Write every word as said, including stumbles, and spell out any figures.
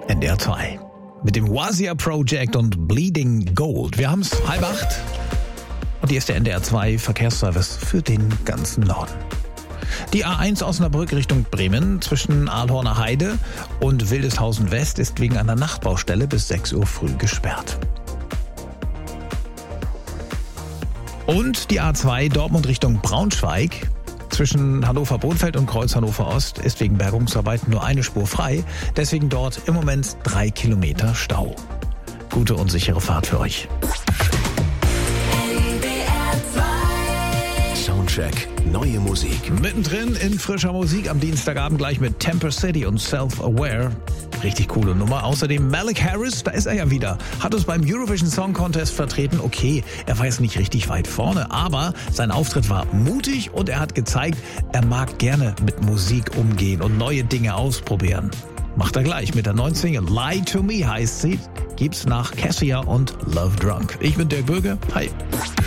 N D R zwei. Mit dem Wazia Project und Bleeding Gold. Wir haben es halb acht und hier ist der N D R zwei Verkehrsservice für den ganzen Norden. Die A eins Osnabrück Richtung Bremen zwischen Ahlhorner Heide und Wildeshausen West ist wegen einer Nachtbaustelle bis sechs Uhr früh gesperrt. Und die A zwei Dortmund Richtung Braunschweig zwischen Hannover-Bohnfeld und Kreuz Hannover Ost ist wegen Bergungsarbeiten nur eine Spur frei. Deswegen dort im Moment drei Kilometer Stau. Gute und sichere Fahrt für euch. Soundcheck, neue Musik. Mittendrin in frischer Musik am Dienstagabend gleich mit Temper City und Self-Aware. Richtig coole Nummer. Außerdem Malik Harris, da ist er ja wieder. Hat uns beim Eurovision Song Contest vertreten. Okay, er war jetzt nicht richtig weit vorne, aber sein Auftritt war mutig und er hat gezeigt, er mag gerne mit Musik umgehen und neue Dinge ausprobieren. Macht er gleich mit der neuen Single Lie to Me heißt sie. Gibt's nach Cassia und Love Drunk. Ich bin Dirk Bürger. Hi.